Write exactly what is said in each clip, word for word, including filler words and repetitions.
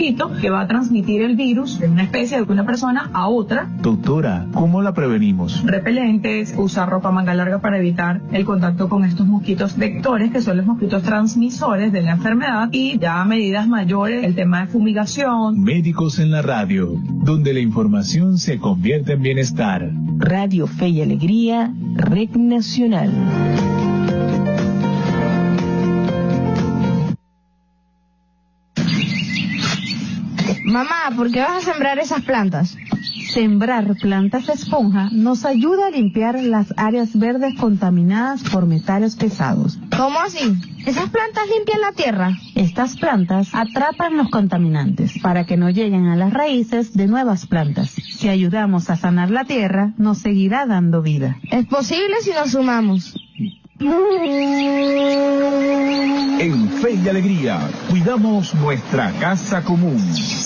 mosquito que va a transmitir el virus de una especie de una persona a otra. Doctora, ¿cómo la prevenimos? Repelentes, usar ropa manga larga para evitar el contacto con estos mosquitos vectores, que son los mosquitos transmisores de la enfermedad, y ya a medidas mayores, el tema de fumigación. Médicos en la radio, donde la información se convierte en bienestar. Radio Fe y Alegría, Red Nacional. Mamá, ¿por qué vas a sembrar esas plantas? Sembrar plantas de esponja nos ayuda a limpiar las áreas verdes contaminadas por metales pesados. ¿Cómo así? ¿Esas plantas limpian la tierra? Estas plantas atrapan los contaminantes para que no lleguen a las raíces de nuevas plantas. Si ayudamos a sanar la tierra, nos seguirá dando vida. ¿Es posible si nos sumamos? En Fe y Alegría, cuidamos nuestra casa común.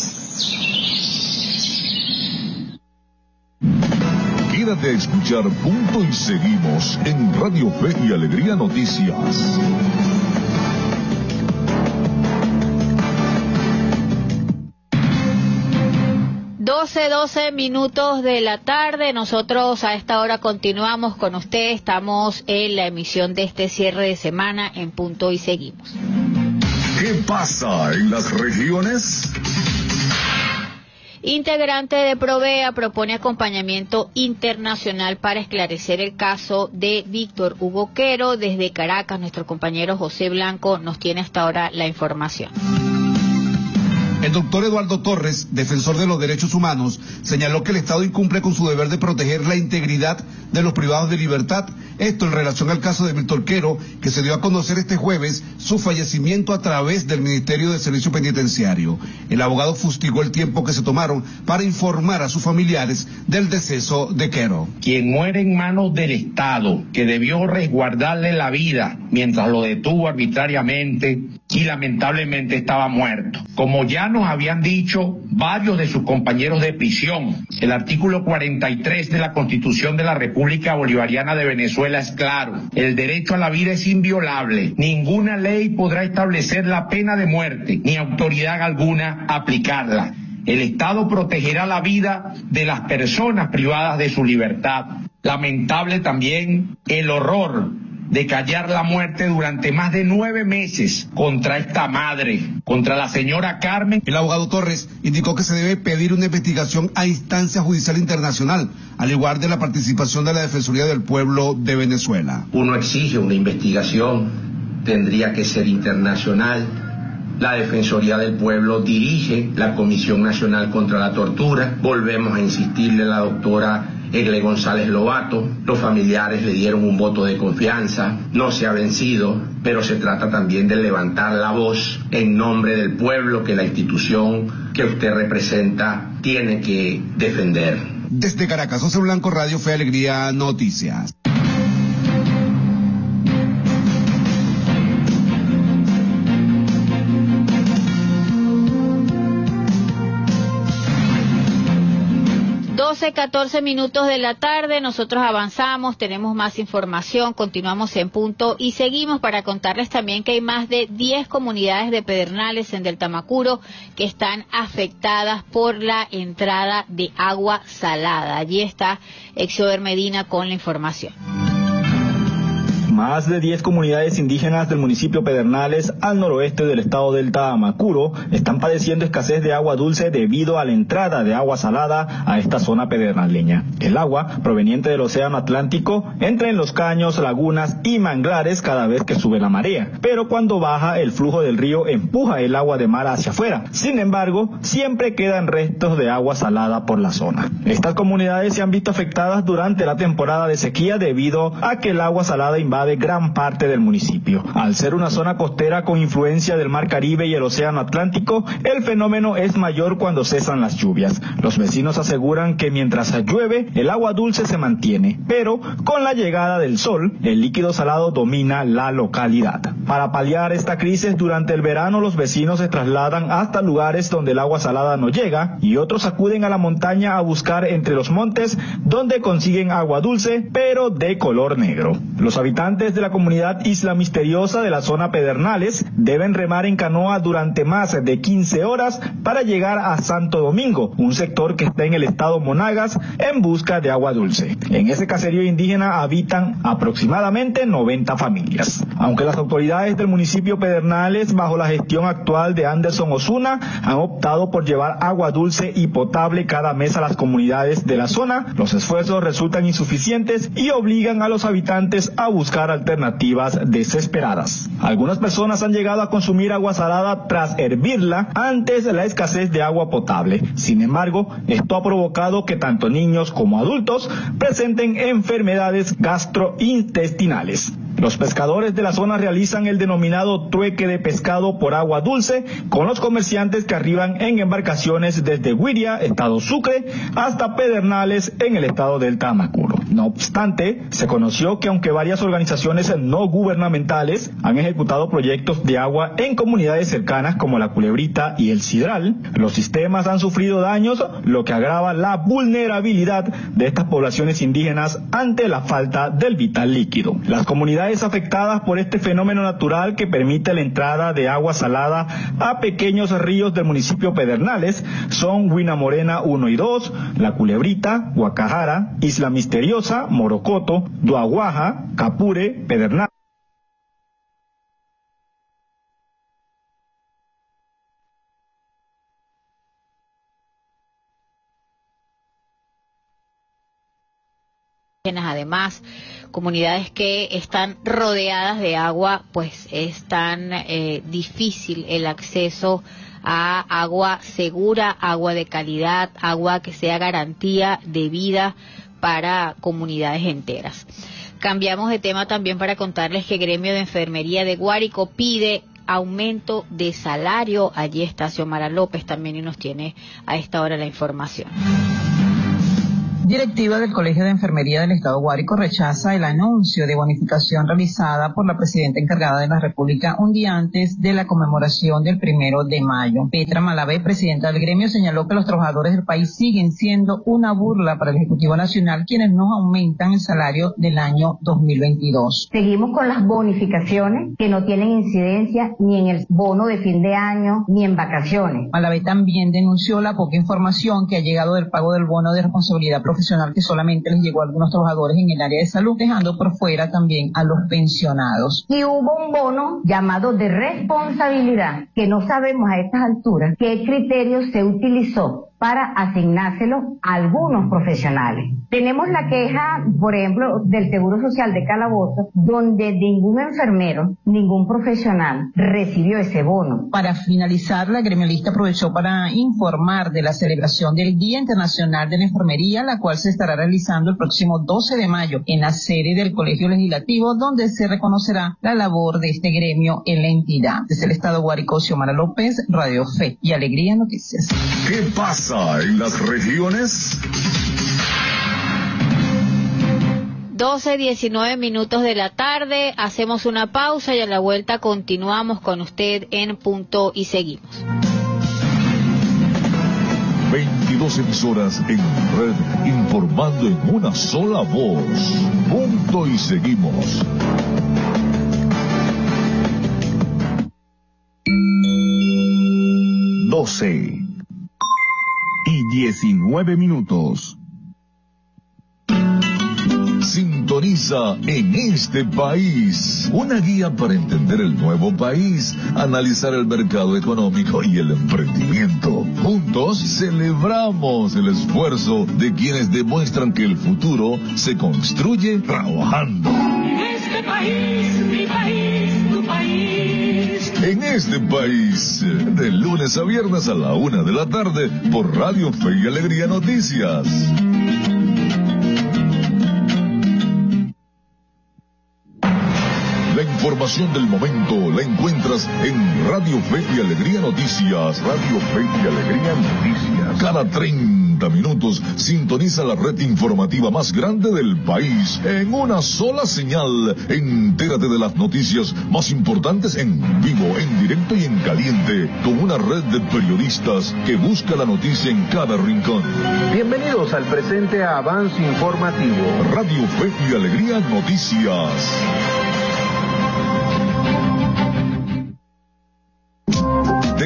Quédate a escuchar Punto y Seguimos en Radio Fe y Alegría Noticias. doce, doce minutos de la tarde. Nosotros a esta hora continuamos con usted. Estamos en la emisión de este cierre de semana en Punto y Seguimos. ¿Qué pasa en las regiones? Integrante de Provea propone acompañamiento internacional para esclarecer el caso de Víctor Hugo Quero. Desde Caracas, nuestro compañero José Blanco nos tiene hasta ahora la información. El doctor Eduardo Torres, defensor de los derechos humanos, señaló que el Estado incumple con su deber de proteger la integridad de los privados de libertad. Esto en relación al caso de Víctor Quero, que se dio a conocer este jueves su fallecimiento a través del Ministerio de Servicio Penitenciario. El abogado fustigó el tiempo que se tomaron para informar a sus familiares del deceso de Quero. Quien muere en manos del Estado, que debió resguardarle la vida mientras lo detuvo arbitrariamente y lamentablemente estaba muerto. Como ya nos habían dicho varios de sus compañeros de prisión, el artículo cuarenta y tres de la Constitución de la República Bolivariana de Venezuela es claro: el derecho a la vida es inviolable. Ninguna ley podrá establecer la pena de muerte, ni autoridad alguna aplicarla. El Estado protegerá la vida de las personas privadas de su libertad. Lamentable también el horror de callar la muerte durante más de nueve meses contra esta madre, contra la señora Carmen. El abogado Torres indicó que se debe pedir una investigación a instancia judicial internacional, al igual de la participación de la Defensoría del Pueblo de Venezuela. Uno exige una investigación, tendría que ser internacional. La Defensoría del Pueblo dirige la Comisión Nacional contra la Tortura. Volvemos a insistirle a la doctora Egle González Lobato. Los familiares le dieron un voto de confianza, no se ha vencido, pero se trata también de levantar la voz en nombre del pueblo que la institución que usted representa tiene que defender. Desde Caracas, José Blanco, Radio Fe y Alegría Noticias. doce, catorce minutos de la tarde, nosotros avanzamos, tenemos más información, continuamos en Punto y Seguimos para contarles también que hay más de diez comunidades de Pedernales en Delta Macuro que están afectadas por la entrada de agua salada. Allí está Exoder Medina con la información. Más de diez comunidades indígenas del municipio Pedernales, al noroeste del estado del Tamacuro, están padeciendo escasez de agua dulce debido a la entrada de agua salada a esta zona pedernaleña. El agua, proveniente del océano Atlántico, entra en los caños, lagunas y manglares cada vez que sube la marea, pero cuando baja el flujo del río empuja el agua de mar hacia afuera. Sin embargo, siempre quedan restos de agua salada por la zona. Estas comunidades se han visto afectadas durante la temporada de sequía debido a que el agua salada invade de gran parte del municipio. Al ser una zona costera con influencia del Mar Caribe y el Océano Atlántico, el fenómeno es mayor cuando cesan las lluvias. Los vecinos aseguran que mientras llueve, el agua dulce se mantiene, pero con la llegada del sol, el líquido salado domina la localidad. Para paliar esta crisis, durante el verano los vecinos se trasladan hasta lugares donde el agua salada no llega y otros acuden a la montaña a buscar entre los montes donde consiguen agua dulce, pero de color negro. Los habitantes habitantes de la comunidad Isla Misteriosa de la zona Pedernales deben remar en canoa durante más de quince horas para llegar a Santo Domingo, un sector que está en el estado Monagas, en busca de agua dulce. En ese caserío indígena habitan aproximadamente noventa familias. Aunque las autoridades del municipio Pedernales, bajo la gestión actual de Anderson Osuna, han optado por llevar agua dulce y potable cada mes a las comunidades de la zona, los esfuerzos resultan insuficientes y obligan a los habitantes a buscar alternativas desesperadas. Algunas personas han llegado a consumir agua salada tras hervirla antes de la escasez de agua potable. Sin embargo, esto ha provocado que tanto niños como adultos presenten enfermedades gastrointestinales. Los pescadores de la zona realizan el denominado trueque de pescado por agua dulce con los comerciantes que arriban en embarcaciones desde Güiria, estado Sucre, hasta Pedernales en el estado del Tamacuro. No obstante, se conoció que aunque varias organizaciones no gubernamentales han ejecutado proyectos de agua en comunidades cercanas como La Culebrita y El Sidral, los sistemas han sufrido daños, lo que agrava la vulnerabilidad de estas poblaciones indígenas ante la falta del vital líquido. Las comunidades afectadas por este fenómeno natural que permite la entrada de agua salada a pequeños ríos del municipio Pedernales son Huina Morena uno y dos, La Culebrita, Guacajara, Isla Misteriosa, Morocoto, Duaguaja, Capure, Pedernales. Además, comunidades que están rodeadas de agua, pues es tan eh, difícil el acceso a agua segura, agua de calidad, agua que sea garantía de vida para comunidades enteras. Cambiamos de tema también para contarles que el Gremio de Enfermería de Guárico pide aumento de salario. Allí está Xiomara López también y nos tiene a esta hora la información. Directiva del Colegio de Enfermería del Estado Guárico rechaza el anuncio de bonificación realizada por la presidenta encargada de la República un día antes de la conmemoración del primero de mayo. Petra Malavé, presidenta del gremio, señaló que los trabajadores del país siguen siendo una burla para el Ejecutivo Nacional, quienes no aumentan el salario del año dos mil veintidós. Seguimos con las bonificaciones que no tienen incidencia ni en el bono de fin de año ni en vacaciones. Malavé también denunció la poca información que ha llegado del pago del bono de responsabilidad profesional profesional que solamente les llegó a algunos trabajadores en el área de salud, dejando por fuera también a los pensionados. Y hubo un bono llamado de responsabilidad, que no sabemos a estas alturas qué criterio se utilizó para asignárselo a algunos profesionales. Tenemos la queja, por ejemplo, del Seguro Social de Calabozo, donde ningún enfermero, ningún profesional recibió ese bono. Para finalizar, la gremialista aprovechó para informar de la celebración del Día Internacional de la Enfermería, la cual se estará realizando el próximo doce de mayo en la sede del Colegio Legislativo, donde se reconocerá la labor de este gremio en la entidad. Desde el Estado Guárico, Xiomara López, Radio Fe y Alegría Noticias. ¿Qué pasa en las regiones? doce, diecinueve minutos de la tarde, hacemos una pausa y a la vuelta continuamos con usted en Punto y Seguimos. veintidós emisoras en red informando en una sola voz. Punto y Seguimos. doce y diecinueve minutos. Sintoniza En Este País, una guía para entender el nuevo país, analizar el mercado económico y el emprendimiento. Juntos celebramos el esfuerzo de quienes demuestran que el futuro se construye trabajando. En este país, mi país, tu país. En Este País, de lunes a viernes a la una de la tarde, por Radio Fe y Alegría Noticias. La información del momento la encuentras en Radio Fe y Alegría Noticias. Radio Fe y Alegría Noticias. Cada treinta minutos sintoniza la red informativa más grande del país en una sola señal. Entérate de las noticias más importantes en vivo, en directo y en caliente, con una red de periodistas que busca la noticia en cada rincón. Bienvenidos al presente avance informativo. Radio Fe y Alegría Noticias.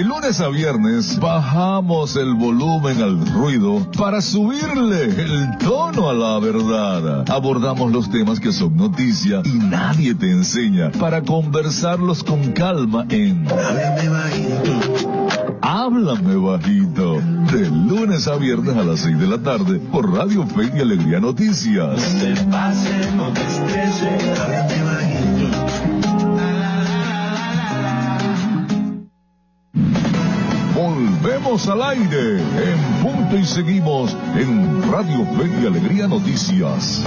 De lunes a viernes bajamos el volumen al ruido para subirle el tono a la verdad. Abordamos los temas que son noticia y nadie te enseña para conversarlos con calma en Háblame Bajito. Háblame Bajito. De lunes a viernes a las seis de la tarde por Radio Fe y Alegría Noticias. No te pases, no te estreses, háblame bajito. Volvemos al aire en punto y seguimos en Radio Fe y Alegría Noticias.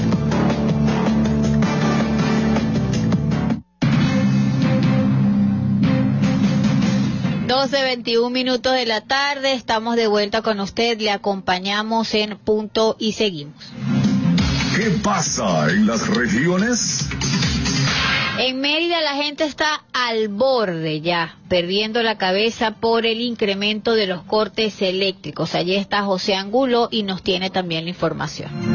doce veintiún minutos de la tarde, estamos de vuelta con usted, le acompañamos en punto y seguimos. ¿Qué pasa en las regiones? En Mérida la gente está al borde ya, perdiendo la cabeza por el incremento de los cortes eléctricos. Allí está José Angulo y nos tiene también la información.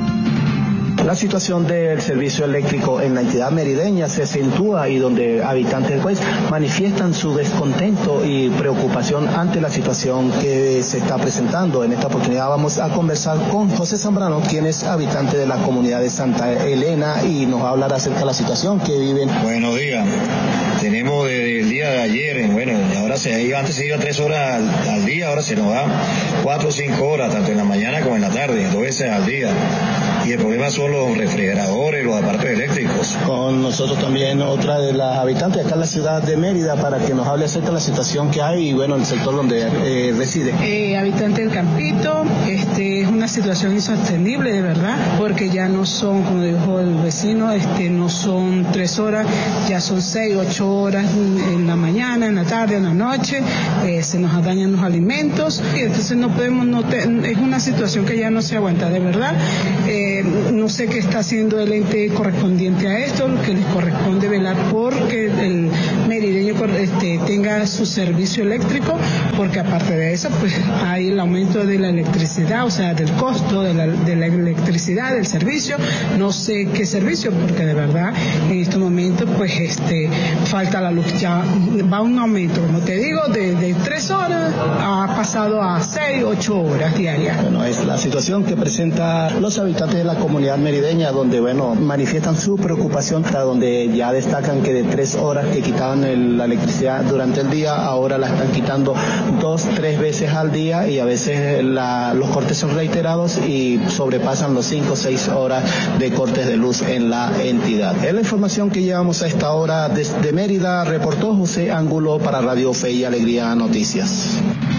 La situación del servicio eléctrico en la entidad merideña se acentúa y donde habitantes pues manifiestan su descontento y preocupación ante la situación que se está presentando. En esta oportunidad vamos a conversar con José Zambrano, quien es habitante de la comunidad de Santa Elena y nos va a hablar acerca de la situación que viven. Buenos días. Tenemos desde el día de ayer, bueno, ahora se iba, antes se iba tres horas al, al día, ahora se nos va cuatro o cinco horas, tanto en la mañana como en la tarde, dos veces al día. Y el problema son los refrigeradores, los aparatos eléctricos. Con nosotros también otra de las habitantes acá en la ciudad de Mérida para que nos hable acerca de la situación que hay y bueno, el sector donde eh, reside. Eh, habitante del Campito, este es una situación insostenible de verdad, porque ya no son, como dijo el vecino, este no son tres horas, ya son seis, ocho horas en la mañana, en la tarde, en la noche, eh, se nos dañan los alimentos y entonces no podemos, no te, es una situación que ya no se aguanta de verdad. Eh, no sé qué está haciendo el ente correspondiente a esto, lo que les corresponde velar por que el merideño este, tenga su servicio eléctrico, porque aparte de eso pues hay el aumento de la electricidad, o sea del costo de la, de la electricidad, del servicio, no sé qué servicio, porque de verdad en estos momentos pues este falta la luz, ya va un aumento, como te digo, de, de tres horas ha pasado a seis, ocho horas diarias. Bueno, es la situación que presenta los habitantes de la comunidad merideña, donde bueno manifiestan su preocupación, donde ya destacan que de tres horas que quitaban el, la electricidad durante el día, ahora la están quitando dos, tres veces al día y a veces la, los cortes son reiterados y sobrepasan los cinco, seis horas de cortes de luz en la entidad. Es la información que llevamos a esta hora desde Mérida, reportó José Angulo para Radio Fe y Alegría Noticias.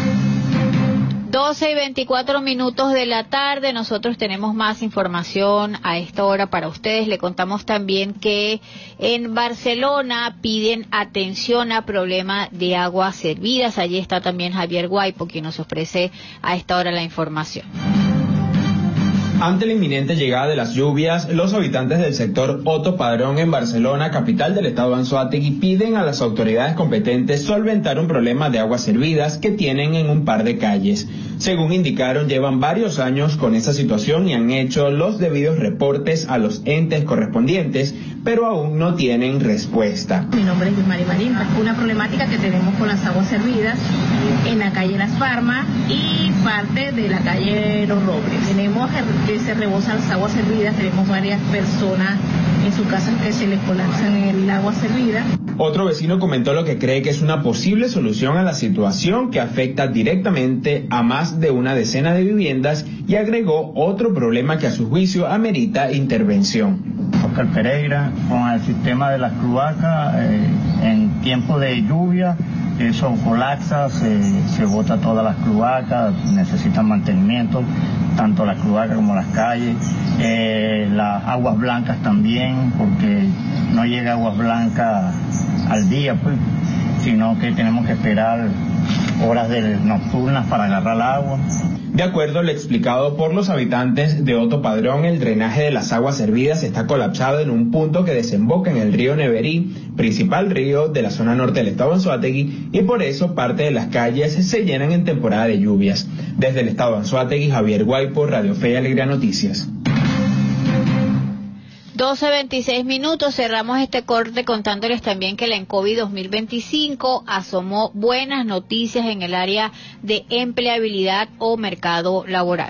doce y veinticuatro minutos de la tarde, nosotros tenemos más información a esta hora para ustedes. Le contamos también que en Barcelona piden atención a problema de aguas servidas. Allí está también Javier Guaipo, quien nos ofrece a esta hora la información. Ante la inminente llegada de las lluvias, los habitantes del sector Otto Padrón en Barcelona, capital del estado Anzoátegui, piden a las autoridades competentes solventar un problema de aguas servidas que tienen en un par de calles. Según indicaron, llevan varios años con esa situación y han hecho los debidos reportes a los entes correspondientes, pero aún no tienen respuesta. Mi nombre es Mari Marín. Una problemática que tenemos con las aguas servidas en la calle Las Farmas y parte de la calle Los Robles. Tenemos que se rebosan las aguas servidas, tenemos varias personas en su casa que se les colapsan el agua servida. Otro vecino comentó lo que cree que es una posible solución a la situación que afecta directamente a más de una decena de viviendas y agregó otro problema que a su juicio amerita intervención. Oscar Pereira, con el sistema de las cloacas, eh, en tiempo de lluvia, eso colapsa, se, se bota todas las cloacas, necesitan mantenimiento, tanto las cloacas como las calles, eh, las aguas blancas también, porque no llega aguas blancas al día, pues, sino que tenemos que esperar horas de nocturnas para agarrar el agua. De acuerdo a lo explicado por los habitantes de Otto Padrón, el drenaje de las aguas servidas está colapsado en un punto que desemboca en el río Neverí, principal río de la zona norte del estado Anzoátegui, y por eso parte de las calles se llenan en temporada de lluvias. Desde el estado Anzoátegui, Javier Guaipo, Radio Fe y Alegría Noticias. doce veintiséis minutos, cerramos este corte contándoles también que la ENCOVI dos mil veinticinco asomó buenas noticias en el área de empleabilidad o mercado laboral.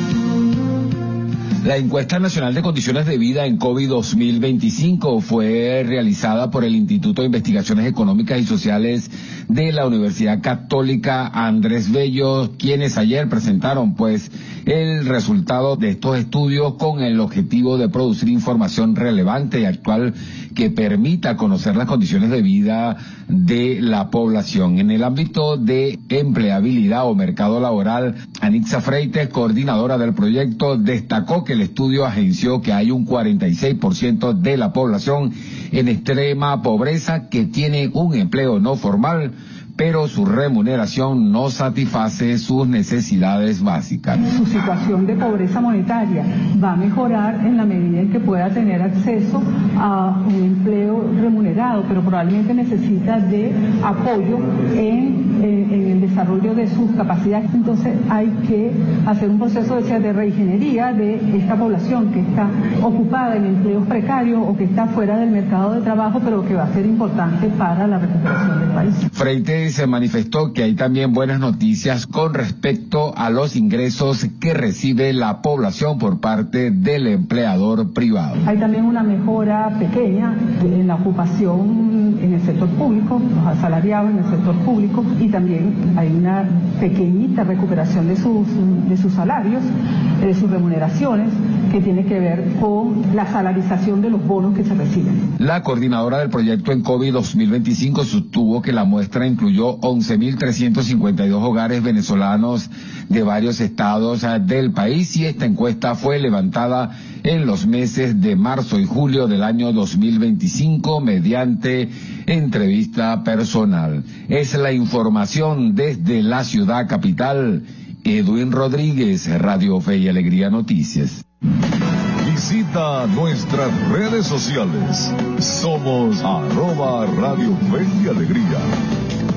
La encuesta nacional de condiciones de vida ENCOVI dos mil veinticinco fue realizada por el Instituto de Investigaciones Económicas y Sociales de la Universidad Católica Andrés Bello, quienes ayer presentaron pues el resultado de estos estudios con el objetivo de producir información relevante y actual que permita conocer las condiciones de vida de la población. En el ámbito de empleabilidad o mercado laboral, Anixa Freites, coordinadora del proyecto, destacó que el estudio agenció que hay un cuarenta y seis por ciento de la población en extrema pobreza que tiene un empleo no formal, pero su remuneración no satisface sus necesidades básicas. Su situación de pobreza monetaria va a mejorar en la medida en que pueda tener acceso a un empleo remunerado, pero probablemente necesita de apoyo en, en, en el desarrollo de sus capacidades. Entonces hay que hacer un proceso de, de reingeniería de esta población que está ocupada en empleos precarios o que está fuera del mercado de trabajo, pero que va a ser importante para la recuperación del país. Freites se manifestó que hay también buenas noticias con respecto a los ingresos que recibe la población por parte del empleador privado. Hay también una mejora pequeña en la ocupación en el sector público, los asalariados en el sector público, y también hay una pequeñita recuperación de sus, de sus salarios, de sus remuneraciones, que tiene que ver con la salarización de los bonos que se reciben. La coordinadora del proyecto ENCOVI dos mil veinticinco sostuvo que la muestra incluyó once mil trescientos cincuenta y dos hogares venezolanos de varios estados del país, y esta encuesta fue levantada en los meses de marzo y julio del año dos mil veinticinco mediante entrevista personal. Es la información desde la ciudad capital. Edwin Rodríguez, Radio Fe y Alegría Noticias. Visita nuestras redes sociales. Somos arroba Radio Fe y Alegría.